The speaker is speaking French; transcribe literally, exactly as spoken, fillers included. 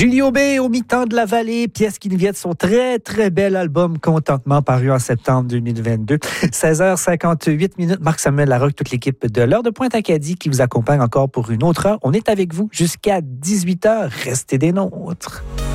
Julie Aubé au mi-temps de la vallée, pièce qui nous vient de son très très bel album Contentement paru en septembre deux mille vingt-deux. seize heures cinquante-huit minutes, Marc-Samuel Larocque, toute l'équipe de l'heure de Pointe Acadie qui vous accompagne encore pour une autre heure. On est avec vous jusqu'à dix-huit heures. Restez des nôtres.